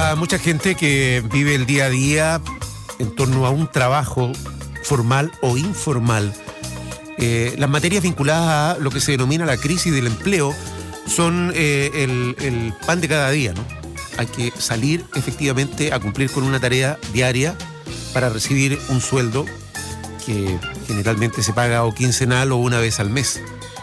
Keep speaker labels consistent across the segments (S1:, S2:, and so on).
S1: Para mucha gente que vive el día a día en torno a un trabajo formal o informal, las materias vinculadas a lo que se denomina la crisis del empleo son el pan de cada día, ¿no? Hay que salir efectivamente a cumplir con una tarea diaria para recibir un sueldo que generalmente se paga o quincenal o una vez al mes.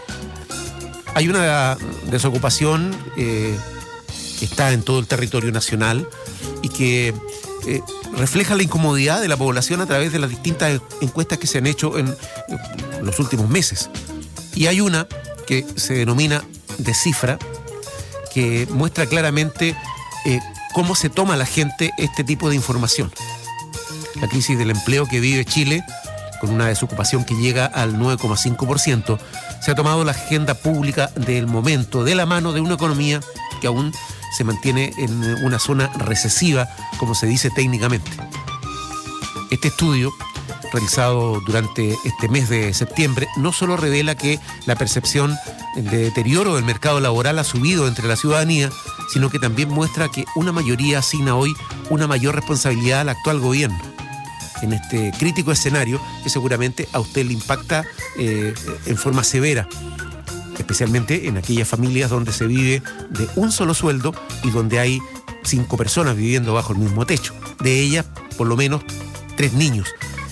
S1: Hay una desocupación que está en todo el territorio nacional y que refleja la incomodidad de la población a través de las distintas encuestas que se han hecho en los últimos meses. Y hay una que se denomina Descifra, que muestra claramente cómo se toma la gente este tipo de información. La crisis del empleo que vive Chile, con una desocupación que llega al 9,5%, se ha tomado la agenda pública del momento, de la mano de una economía que aún se mantiene en una zona recesiva, como se dice técnicamente. Este estudio, realizado durante este mes de septiembre, no solo revela que la percepción de deterioro del mercado laboral ha subido entre la ciudadanía, sino que también muestra que una mayoría asigna hoy una mayor responsabilidad al actual gobierno en este crítico escenario que seguramente a usted le impacta en forma severa, especialmente en aquellas familias donde se vive de un solo sueldo y donde hay 5 personas viviendo bajo el mismo techo. De ellas, por lo menos 3 niños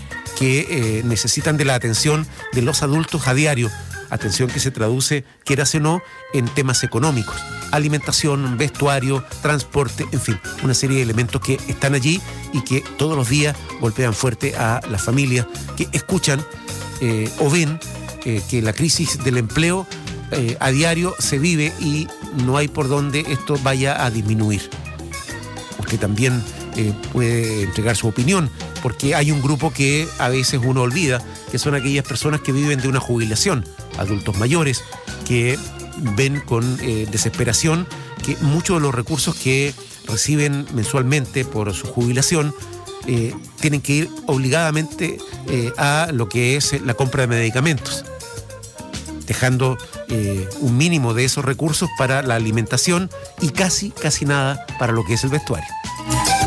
S1: que necesitan de la atención de los adultos a diario, atención que se traduce, quieras o no, en temas económicos, alimentación, vestuario, transporte, en fin, una serie de elementos que están allí y que todos los días golpean fuerte a las familias que escuchan o ven que la crisis del empleo a diario se vive y no hay por dónde esto vaya a disminuir. Usted también puede entregar su opinión, porque hay un grupo que a veces uno olvida, que son aquellas personas que viven de una jubilación, adultos mayores, que ven con desesperación que muchos de los recursos que reciben mensualmente por su jubilación tienen que ir obligadamente a lo que es la compra de medicamentos, dejando un mínimo de esos recursos para la alimentación y casi nada para lo que es el vestuario.